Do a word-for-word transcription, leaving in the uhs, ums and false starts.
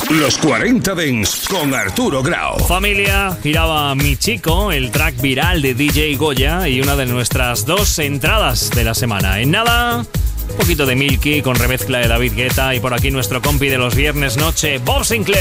Los cuarenta Dents con Arturo Grau. Familia, giraba Mi Chico, el track viral de D J Goya y una de nuestras dos entradas de la semana. En nada, un poquito de Milky con remezcla de David Guetta y por aquí nuestro compi de los viernes noche, Bob Sinclair.